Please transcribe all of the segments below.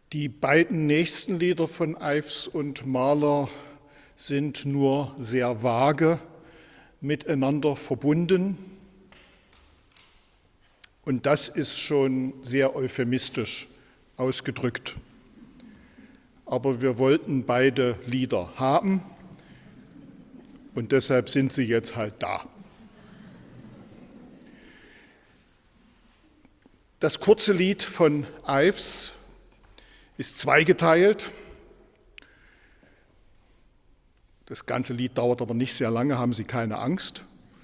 Die beiden nächsten Lieder von Ives und Mahler sind nur sehr vage miteinander verbunden. Und das ist schon sehr euphemistisch ausgedrückt. Aber wir wollten beide Lieder haben und deshalb sind sie jetzt halt da. Das kurze Lied von Ives ist zweigeteilt. Das ganze Lied dauert aber nicht sehr lange, haben Sie keine Angst.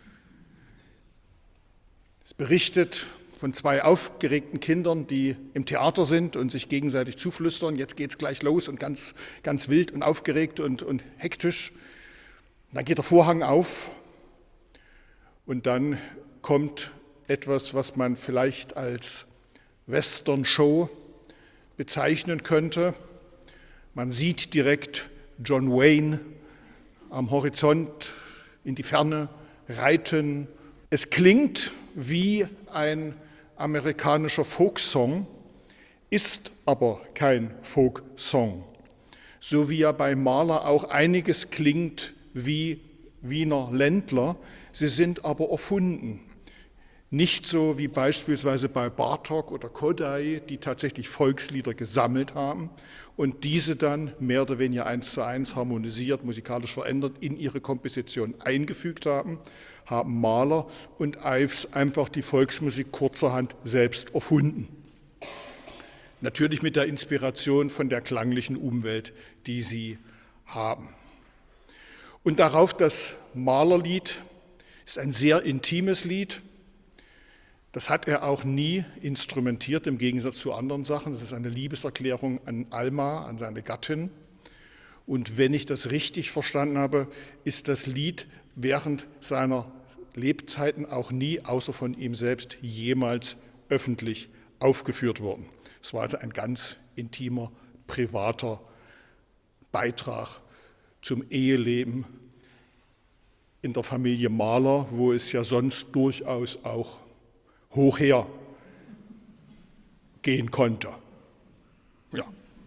Es berichtet von zwei aufgeregten Kindern, die im Theater sind und sich gegenseitig zuflüstern, jetzt geht's gleich los und ganz wild und aufgeregt und hektisch. Dann geht der Vorhang auf und dann kommt etwas, was man vielleicht als Western-Show bezeichnen könnte. Man sieht direkt John Wayne am Horizont in die Ferne reiten. Es klingt wie ein amerikanischer Folksong, ist aber kein Folksong. So wie ja bei Mahler auch einiges klingt wie Wiener Ländler, sie sind aber erfunden. Nicht so wie beispielsweise bei Bartók oder Kodály, die tatsächlich Volkslieder gesammelt haben und diese dann mehr oder weniger 1:1 harmonisiert, musikalisch verändert, in ihre Komposition eingefügt haben, haben Mahler und Ives einfach die Volksmusik kurzerhand selbst erfunden. Natürlich mit der Inspiration von der klanglichen Umwelt, die sie haben. Und darauf das Mahlerlied ist ein sehr intimes Lied. Das hat er auch nie instrumentiert, im Gegensatz zu anderen Sachen. Das ist eine Liebeserklärung an Alma, an seine Gattin. Und wenn ich das richtig verstanden habe, ist das Lied während seiner Lebzeiten auch nie, außer von ihm selbst, jemals öffentlich aufgeführt worden. Es war also ein ganz intimer, privater Beitrag zum Eheleben in der Familie Mahler, wo es ja sonst durchaus auch hoch her gehen konnte. Ja.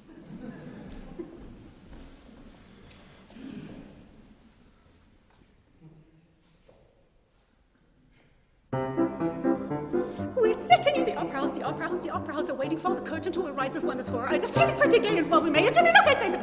We're sitting in the opera house. The opera house are waiting for the curtain to arise as one as four eyes. Are feeling pretty gay and well we may. And look, I say the